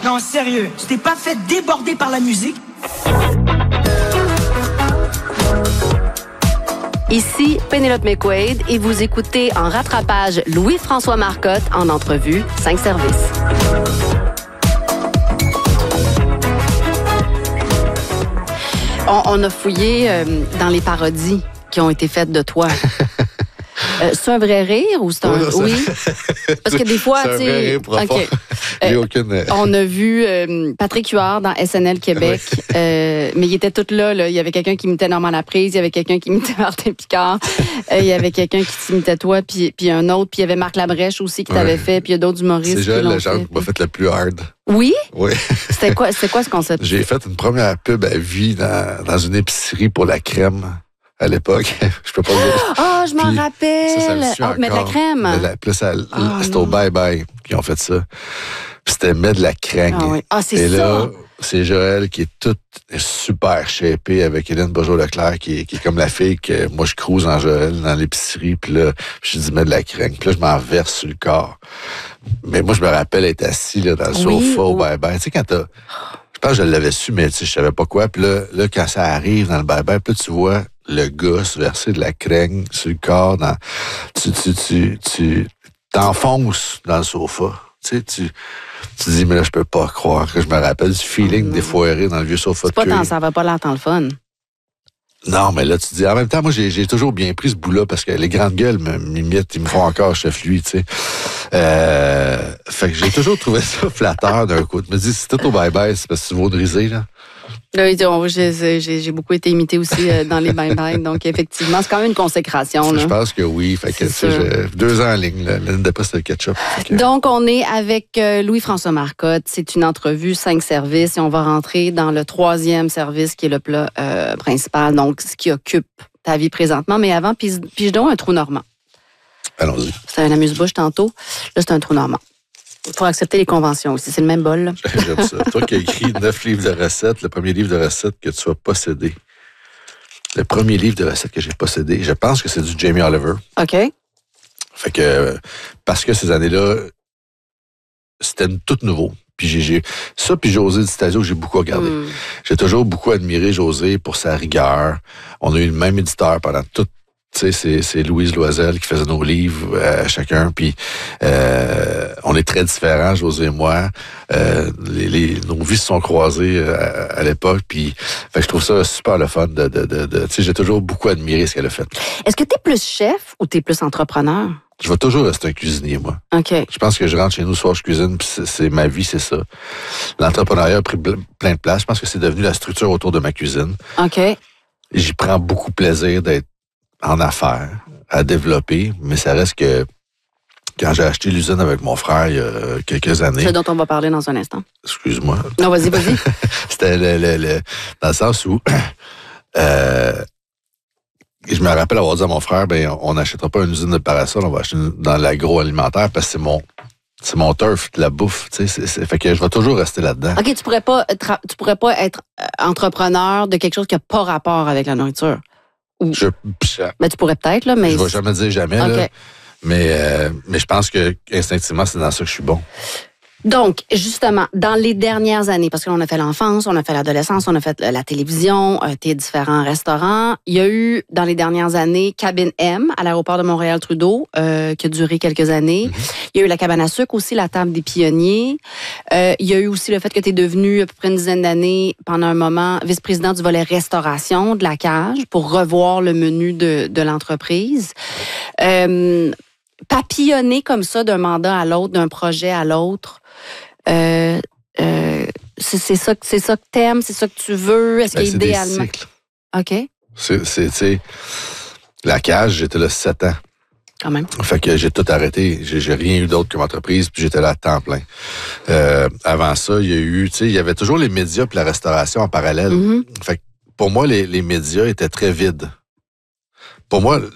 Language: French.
Non, sérieux, tu t'es pas fait déborder par la musique? Ici Pénélope McQuaid et vous écoutez en rattrapage Louis-François Marcotte en entrevue 5 services. On a fouillé dans les parodies qui ont été faites de toi. C'est un vrai rire ou c'est un... Oui? Parce que des fois, tu sais... C'est un vrai rire pour okay. aucune... On a vu Patrick Huard dans SNL Québec, mais il était tout là. Il y avait quelqu'un qui imitait Normand Laprise, il y avait quelqu'un qui imitait Martin Picard, il y avait quelqu'un qui t'imitait toi, puis un autre, puis il y avait Marc Labrèche aussi qui t'avait fait, puis il y a d'autres humoristes. C'est Joël Legendre qui m'a fait le plus hard. Oui? Oui. C'était quoi ce concept? J'ai fait une première pub à vie dans une épicerie pour la crème. À l'époque, je peux pas le dire. Ah, je m'en rappelle. Mais de la crème. C'était au Bye Bye qui ont fait ça. Puis c'était mettre de la crème. Ah, oui. C'est et ça. Là, c'est Joël qui est toute super shapée avec Hélène Bourgeois-Leclerc qui est comme la fille que moi je cruise en Joël dans l'épicerie. Puis là, je dis mets de la crème. Puis là, je m'en verse sur le corps. Mais moi, je me rappelle être assis là, dans le sofa au Bye Bye. Tu sais, quand t'as... Je pense que je l'avais su, mais tu sais, je savais pas quoi. Puis là, quand ça arrive dans le Bye Bye, puis là, tu vois le gars se verser de la crème sur le corps. Tu t'enfonces dans le sofa. Tu sais, tu dis, mais là, je peux pas croire que je me rappelle du feeling défoiré dans le vieux sofa de cuir. Ça va pas l'air tant le fun. Non, mais là, tu dis, en même temps, moi, j'ai toujours bien pris ce bout-là parce que les grandes gueules m'imitent, ils me font encore chef-lui, tu sais. Fait que j'ai toujours trouvé ça flatteur d'un coup. Je me dis, si t'es au bye-bye, c'est parce que tu vas driser, là. Oui, j'ai beaucoup été imitée aussi dans les bye-bye, donc effectivement, c'est quand même une consécration. Là. Je pense que oui. Fait que 2 ans en ligne, l'année d'après, c'était le ketchup. Donc, on est avec Louis-François Marcotte. C'est une entrevue 5 services et on va rentrer dans le 3e service qui est le plat principal, donc ce qui occupe ta vie présentement. Mais avant, pige donc un trou normand. Allons-y. C'était un amuse-bouche tantôt. Là, c'est un trou normand. Il faut accepter les conventions aussi. C'est le même bol. Là. J'aime ça. Toi qui as écrit 9 livres de recettes, le premier livre de recettes que tu as possédé. Le premier livre de recettes que j'ai possédé, je pense que c'est du Jamie Oliver. OK. Fait que, parce que ces années-là, c'était tout nouveau. Puis puis José Di Stasio, j'ai beaucoup regardé. J'ai toujours beaucoup admiré José pour sa rigueur. On a eu le même éditeur pendant toute. Tu sais, c'est Louise Loisel qui faisait nos livres chacun, puis on est très différents, José et moi. Nos vies se sont croisées à l'époque, puis fait que je trouve ça super le fun tu sais, j'ai toujours beaucoup admiré ce qu'elle a fait. Est-ce que t'es plus chef ou t'es plus entrepreneur? Je vais toujours rester un cuisinier, moi. OK. Je pense que je rentre chez nous, soir, je cuisine, puis c'est ma vie, c'est ça. L'entrepreneuriat a pris plein de place. Je pense que c'est devenu la structure autour de ma cuisine. OK. J'y prends beaucoup plaisir d'être en affaires, à développer, mais ça reste que quand j'ai acheté l'usine avec mon frère il y a quelques années... C'est dont on va parler dans un instant. Excuse-moi. Non, vas-y. C'était dans le sens où... je me rappelle avoir dit à mon frère, on n'achètera pas une usine de parasol, on va acheter dans l'agroalimentaire parce que c'est mon turf, de la bouffe. Tu sais, fait que je vais toujours rester là-dedans. OK, tu pourrais pas être entrepreneur de quelque chose qui n'a pas rapport avec la nourriture. Ben, tu pourrais peut-être, là, mais... Je vais jamais dire jamais, okay. Là. Mais je pense que instinctivement, c'est dans ça que je suis bon. Donc, justement, dans les dernières années, parce qu'on a fait l'enfance, on a fait l'adolescence, on a fait la télévision, tes différents restaurants, il y a eu, dans les dernières années, Cabine M à l'aéroport de Montréal-Trudeau, qui a duré quelques années. Il y a eu la cabane à sucre aussi, la table des pionniers. Il y a eu aussi le fait que tu es devenu, à peu près une dizaine d'années, pendant un moment, vice-président du volet restauration de la cage pour revoir le menu de l'entreprise. Papillonner comme ça d'un mandat à l'autre, d'un projet à l'autre, c'est ça que t'aimes, c'est ça que tu veux, est-ce qu'idéalement... OK. C'est la cage, j'étais là 7 ans. Quand même. Fait que j'ai tout arrêté. J'ai rien eu d'autre comme entreprise, puis j'étais là à temps plein. Avant ça, il y avait toujours les médias puis la restauration en parallèle. Fait que pour moi, les médias étaient très vides. Pour moi,